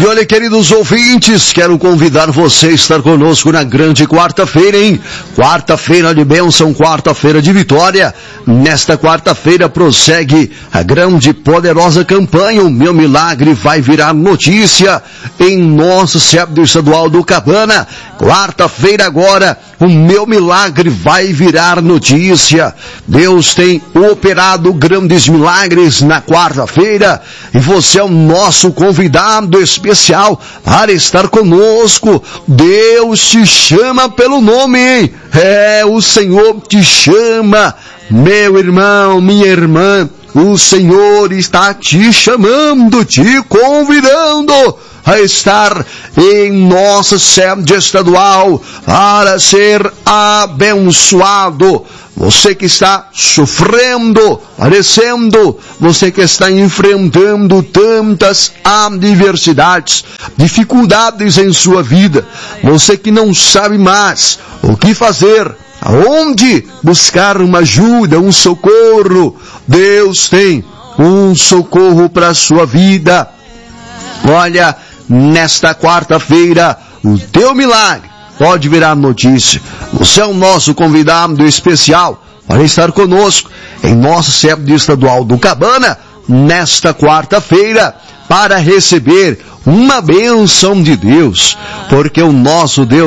E olha, queridos ouvintes, quero convidar você a estar conosco na grande quarta-feira, hein? Quarta-feira de bênção, quarta-feira de vitória. Nesta quarta-feira prossegue a grande e poderosa campanha O Meu Milagre Vai Virar Notícia em nosso CEP estadual do Cabana. Quarta-feira agora, O Meu Milagre Vai Virar Notícia. Deus tem operado grandes milagres na quarta-feira e você é o nosso convidado especial para estar conosco. Deus te chama pelo nome, hein? O Senhor te chama, meu irmão, minha irmã. O Senhor está te chamando, te convidando a estar em nossa sede estadual para ser abençoado. Você que está sofrendo, padecendo, você que está enfrentando tantas adversidades, dificuldades em sua vida, você que não sabe mais o que fazer, aonde buscar uma ajuda, um socorro, Deus tem um socorro para a sua vida. Olha, nesta quarta-feira, o teu milagre pode virar notícia. Você é o nosso convidado especial para estar conosco em nosso CEP estadual do Cabana, nesta quarta-feira, para receber uma bênção de Deus, porque o nosso Deus